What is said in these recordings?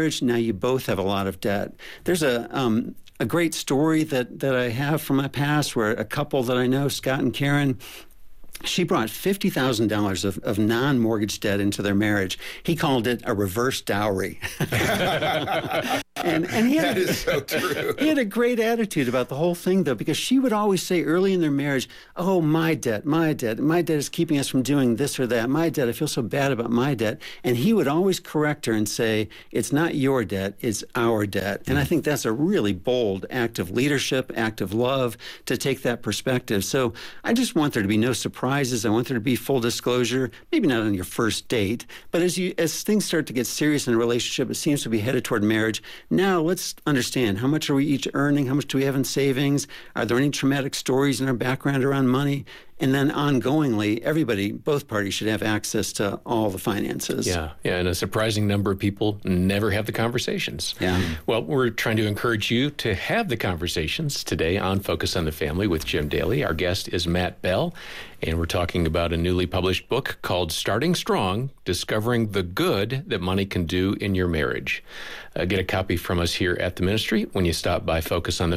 marriage, now you both have a lot of debt. There's a great story that I have from my past where a couple that I know, Scott and Karen, she brought $50,000 of non-mortgage debt into their marriage. He called it a reverse dowry. And he had that is so true. He had a great attitude about the whole thing, though, because she would always say early in their marriage, oh, my debt is keeping us from doing this or that. My debt, I feel so bad about my debt. And he would always correct her and say, it's not your debt, it's our debt. And I think that's a really bold act of leadership, act of love, to take that perspective. So I just want there to be no surprises. I want there to be full disclosure, maybe not on your first date, but as things start to get serious in a relationship, it seems to be headed toward marriage. Now let's understand, how much are we each earning? How much do we have in savings? Are there any traumatic stories in our background around money? And then ongoingly, both parties should have access to all the finances. Yeah, and a surprising number of people never have the conversations. Yeah. Well, we're trying to encourage you to have the conversations today on Focus on the Family with Jim Daly. Our guest is Matt Bell, and we're talking about a newly published book called Starting Strong, Discovering the Good That Money Can Do in Your Marriage. Get a copy from us here at the ministry when you stop by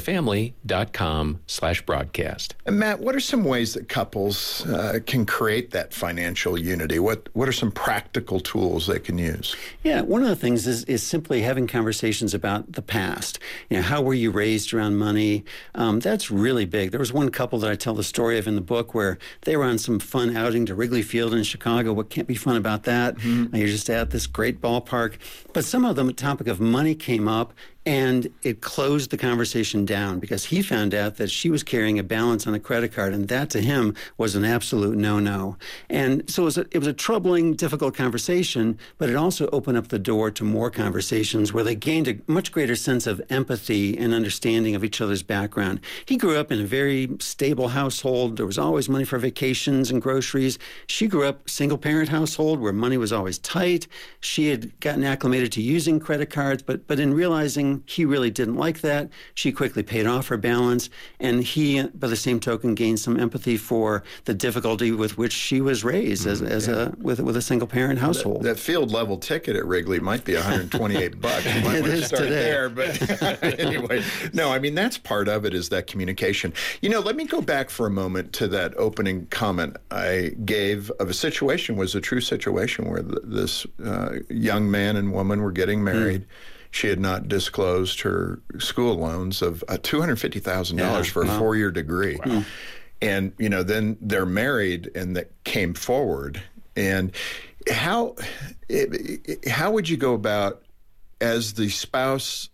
focusonthefamily.com/broadcast. And Matt, what are some ways that couples can create that financial unity? What are some practical tools they can use? Yeah, one of the things is simply having conversations about the past. How were you raised around money? That's really big. There was one couple that I tell the story of in the book where they were on some fun outing to Wrigley Field in Chicago. What can't be fun about that? Mm-hmm. You're just at this great ballpark. But somehow the topic of money came up, and it closed the conversation down because he found out that she was carrying a balance on a credit card, and that to him was an absolute no-no. And so it was a troubling, difficult conversation, but it also opened up the door to more conversations where they gained a much greater sense of empathy and understanding of each other's background. He grew up in a very stable household. There was always money for vacations and groceries. She grew up single-parent household where money was always tight. She had gotten acclimated to using credit cards, but in realizing he really didn't like that, she quickly paid off her balance, and he, by the same token, gained some empathy for the difficulty with which she was raised with a single-parent household. That field level ticket at Wrigley might be $128. You might it want to is start today. there, but anyway, no, I mean that's part of it, is that communication. Let me go back for a moment to that opening comment I gave of a situation, was a true situation where this young man and woman were getting married. She had not disclosed her school loans of $250,000 for a 4-year degree. Wow. And, then they're married, and that came forward. And how would you go about, as the spouse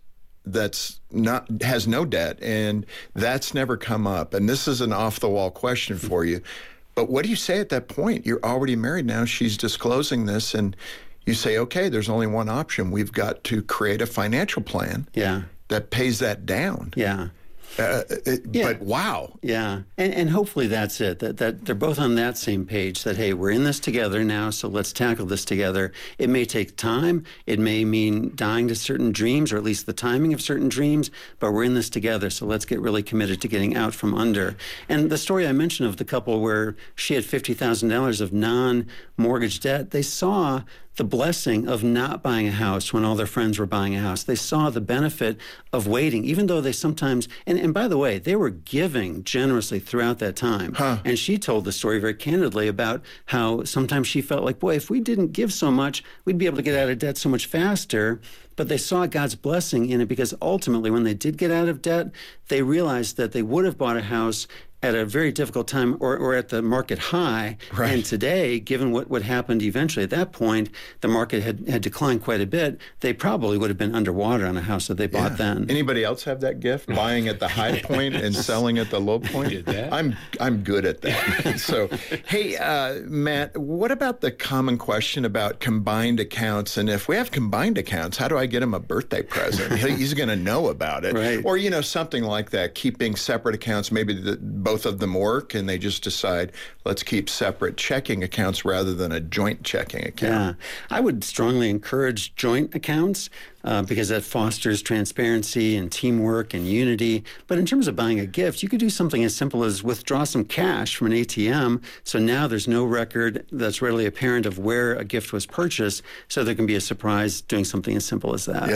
has no debt, and that's never come up, and this is an off-the-wall question for you, but what do you say at that point? You're already married now. She's disclosing this, and you say, okay, there's only one option. We've got to create a financial plan that pays that down. Yeah. But wow. Yeah. And hopefully that's it, that they're both on that same page, that, hey, we're in this together now, so let's tackle this together. It may take time. It may mean dying to certain dreams, or at least the timing of certain dreams, but we're in this together, so let's get really committed to getting out from under. And the story I mentioned of the couple where she had $50,000 of non-mortgage debt, they saw the blessing of not buying a house when all their friends were buying a house. They saw the benefit of waiting, even though they sometimes, and by the way, they were giving generously throughout that time. And she told the story very candidly about how sometimes she felt like, boy, if we didn't give so much, we'd be able to get out of debt so much faster. But they saw God's blessing in it, because ultimately when they did get out of debt, they realized that they would have bought a house at a very difficult time, or at the market high. Right. And today, given what happened eventually at that point, the market had declined quite a bit. They probably would have been underwater on a house that they bought then. Anybody else have that gift? Buying at the high point and selling at the low point? Did that? I'm good at that. So, hey, Matt, what about the common question about combined accounts? And if we have combined accounts, how do I get him a birthday present? He's going to know about it. Right. Or, something like that, keeping separate accounts, maybe both of them work, and they just decide, let's keep separate checking accounts rather than a joint checking account. Yeah, I would strongly encourage joint accounts because that fosters transparency and teamwork and unity. But in terms of buying a gift, you could do something as simple as withdraw some cash from an ATM. So now there's no record that's readily apparent of where a gift was purchased. So there can be a surprise doing something as simple as that.